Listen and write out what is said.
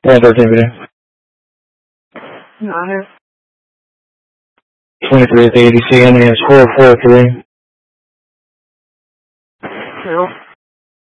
113 video. 23 at the ADC, and it's 443.